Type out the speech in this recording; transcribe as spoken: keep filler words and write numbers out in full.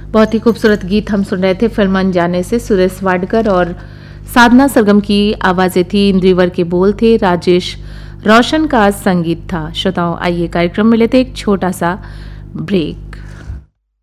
बहुत ही खूबसूरत गीत हम सुन रहे थे फिल्म अनजाने से। सुरेश वाडकर और साधना सरगम की आवाजें थी, इंद्रिवर के बोल थे, राजेश रोशन का संगीत था। श्रोताओं, आइए कार्यक्रम में लेते एक छोटा सा ब्रेक।